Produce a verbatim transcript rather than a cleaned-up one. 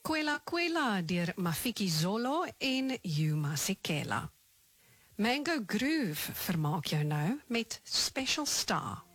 Kwela Kwela deur Mafiki Zolo en Hugh Masekela. Mango Groove vermaak jou nou met Special Star.